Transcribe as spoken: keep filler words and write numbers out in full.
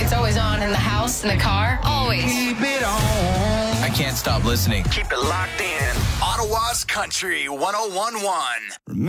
It's always on in the house, in the car, always. Keep it on. I can't stop listening. Keep it locked in. Ottawa's Country one oh one point one.